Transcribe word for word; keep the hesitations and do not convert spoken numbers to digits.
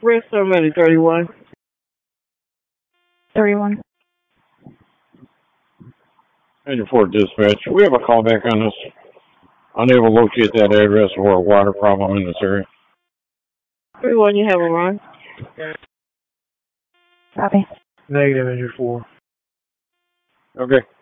Rest somebody thirty-one. thirty-one. Engine four dispatch. We have a callback on this. Unable to locate that address or a water problem in this area. thirty-one, you have a run. Copy. Negative, Engine four. Okay.